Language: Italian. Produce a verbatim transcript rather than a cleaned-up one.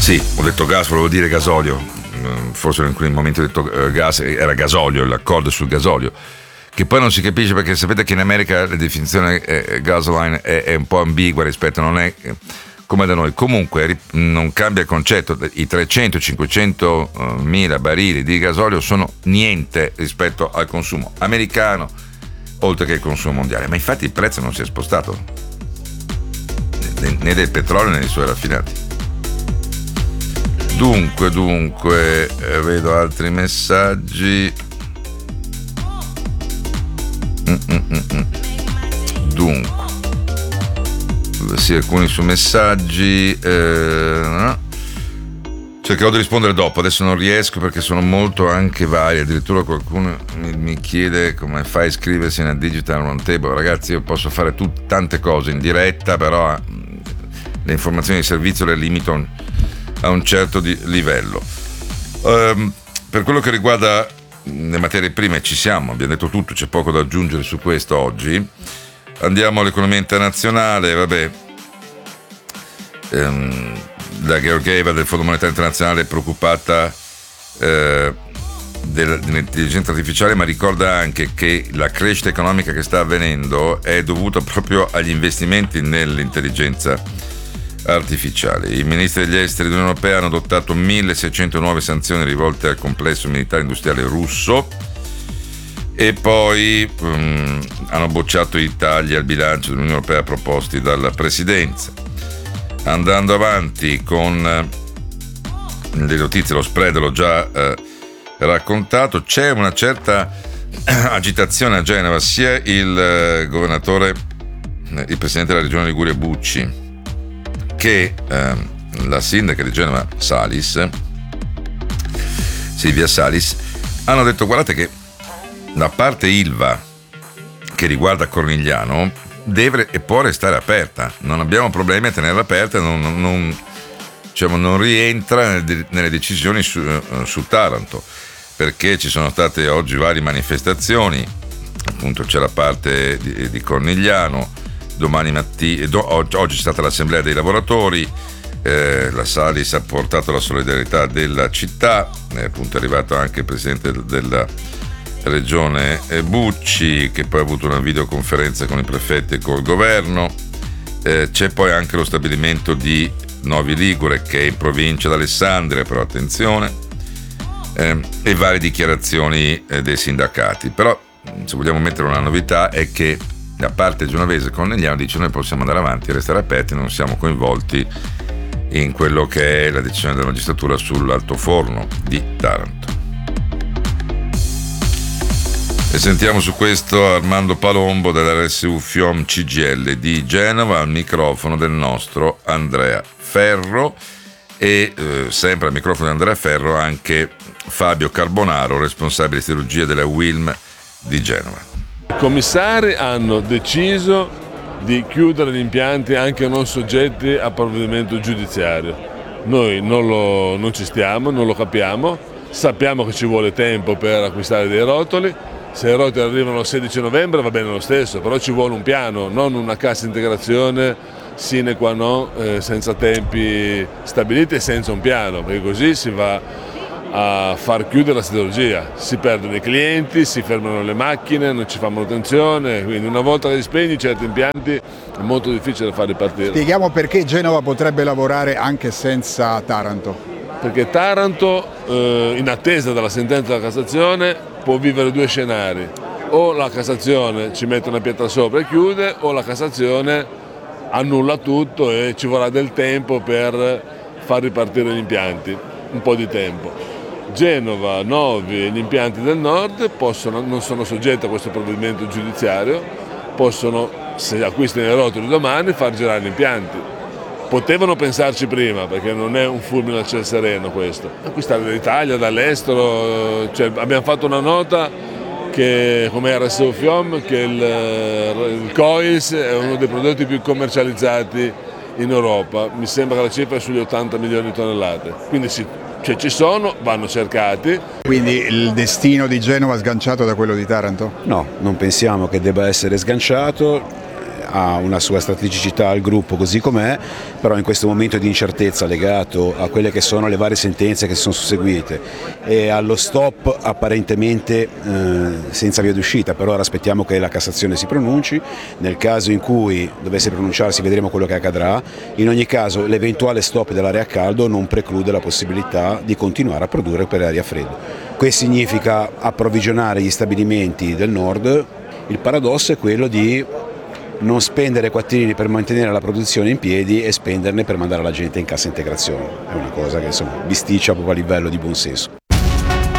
Sì, ho detto gas, volevo dire gasolio, forse in quel momento ho detto eh, gas, era gasolio, l'accordo sul gasolio, che poi non si capisce perché sapete che in America la definizione eh, gasoline è, è un po' ambigua rispetto, non è eh, come da noi. Comunque non cambia il concetto, i trecento cinquecento mila barili di gasolio sono niente rispetto al consumo americano, oltre che il consumo mondiale, ma infatti il prezzo non si è spostato né del petrolio né dei suoi raffinati. Dunque, dunque, eh, vedo altri messaggi. Mm-mm-mm. Dunque, sì, alcuni su messaggi. Eh, no. Cercherò di rispondere dopo, adesso non riesco perché sono molto anche vari. Addirittura qualcuno mi, mi chiede come fai a iscriversi nel Digital Roundtable. Ragazzi, io posso fare tut- tante cose in diretta, però eh, le informazioni di servizio le limito a un certo di livello. Um, per quello che riguarda le materie prime ci siamo, abbiamo detto tutto, c'è poco da aggiungere su questo oggi. Andiamo all'economia internazionale. Vabbè, um, la Georgieva del Fondo Monetario Internazionale è preoccupata eh, dell'intelligenza artificiale, ma ricorda anche che la crescita economica che sta avvenendo è dovuta proprio agli investimenti nell'intelligenza artificiale. I ministri degli esteri dell'Unione Europea hanno adottato milleseicento nuove sanzioni rivolte al complesso militare industriale russo e poi um, hanno bocciato i tagli al bilancio dell'Unione Europea proposti dalla Presidenza. Andando avanti con uh, le notizie, lo spread l'ho già uh, raccontato, c'è una certa agitazione a Genova, sia il uh, governatore, il presidente della regione Liguria Bucci, che ehm, la sindaca di Genova Salis, Silvia Salis, hanno detto: guardate che la parte Ilva che riguarda Cornigliano deve e può restare aperta, non abbiamo problemi a tenerla aperta, non, non, non, diciamo, non rientra nelle decisioni su, su Taranto, perché ci sono state oggi varie manifestazioni, appunto c'è la parte di, di Cornigliano. Domani mattina, do, oggi c'è stata l'assemblea dei lavoratori, eh, la Salis ha portato la solidarietà della città, è appunto arrivato anche il presidente della regione Bucci, che poi ha avuto una videoconferenza con i prefetti e col governo. Eh, c'è poi anche lo stabilimento di Novi Ligure, che è in provincia d'Alessandria, però attenzione, eh, e varie dichiarazioni eh, dei sindacati. Però se vogliamo mettere una novità è che da parte genovese Cornigliano dice: noi possiamo andare avanti e restare aperti, non siamo coinvolti in quello che è la decisione della magistratura sull'altoforno di Taranto. E sentiamo su questo Armando Palombo dell'R S U FIOM C G I L di Genova al microfono del nostro Andrea Ferro e eh, sempre al microfono di Andrea Ferro anche Fabio Carbonaro, responsabile di chirurgia della W I L M di Genova. I commissari hanno deciso di chiudere gli impianti anche non soggetti a provvedimento giudiziario. Noi non, lo, non ci stiamo, non lo capiamo, sappiamo che ci vuole tempo per acquistare dei rotoli, se i rotoli arrivano il sedici novembre va bene lo stesso, però ci vuole un piano, non una cassa integrazione sine qua non, eh, senza tempi stabiliti e senza un piano, perché così si va a far chiudere la siderurgia, si perdono i clienti, si fermano le macchine, non ci fa manutenzione, quindi una volta che li spegni certi impianti è molto difficile far ripartire. Spieghiamo perché Genova potrebbe lavorare anche senza Taranto. Perché Taranto, eh, in attesa della sentenza della Cassazione, può vivere due scenari: o la Cassazione ci mette una pietra sopra e chiude, o la Cassazione annulla tutto e ci vorrà del tempo per far ripartire gli impianti, un po' di tempo. Genova, Novi e gli impianti del nord possono, non sono soggetti a questo provvedimento giudiziario, possono, se acquistano i rotoli domani, far girare gli impianti. Potevano pensarci prima, perché non è un fulmine al ciel sereno questo. Acquistare dall'Italia, dall'estero, cioè abbiamo fatto una nota che, come R S U FIOM, che il, il Coils è uno dei prodotti più commercializzati in Europa, mi sembra che la cifra è sugli ottanta milioni di tonnellate, quindi si Cioè ci sono, vanno cercati. Quindi il destino di Genova è sganciato da quello di Taranto? No, non pensiamo che debba essere sganciato, ha una sua strategicità al gruppo così com'è, però in questo momento di incertezza legato a quelle che sono le varie sentenze che si sono susseguite e allo stop apparentemente eh, senza via d'uscita, per ora aspettiamo che la Cassazione si pronunci, nel caso in cui dovesse pronunciarsi vedremo quello che accadrà, in ogni caso l'eventuale stop dell'area a caldo non preclude la possibilità di continuare a produrre per aria a freddo. Questo significa approvvigionare gli stabilimenti del nord. Il paradosso è quello di non spendere quattrini per mantenere la produzione in piedi e spenderne per mandare la gente in cassa integrazione. È una cosa che insomma bisticcia proprio a livello di buonsenso.